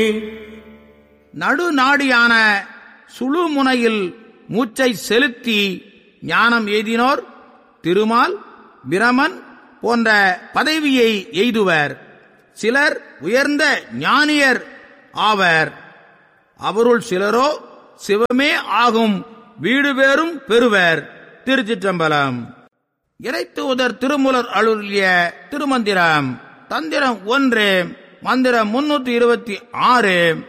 நடுநாடியான சுழுமுனையில் மூச்சை செலுத்தி ஞானம் எய்தினோர் திருமால், பிரமன் போன்ற பதவியை எய்துவர். சிலர் உயர்ந்த ஞானியர் ஆவர். அவருள் சிலரோ சிவமே ஆகும் வீடு பேரும் பெறுவர். திருச்சிற்றம்பலம். இறைத்தூதர் திருமூலர் அருளிய திருமந்திரம். தந்திரம் 1, மந்திரம் 326.